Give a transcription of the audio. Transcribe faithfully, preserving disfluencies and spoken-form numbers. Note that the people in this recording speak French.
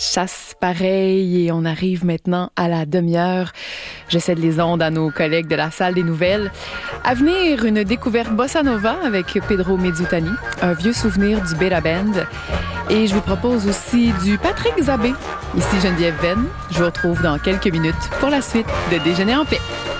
chasse pareil et on arrive maintenant à la demi-heure. Je cède les ondes à nos collègues de la salle des nouvelles. À venir, une découverte bossa nova avec Pedro Mezzutani, un vieux souvenir du Beta Band. Et je vous propose aussi du Patrick Zabé. Ici Geneviève Venn. Je vous retrouve dans quelques minutes pour la suite de Déjeuner en paix.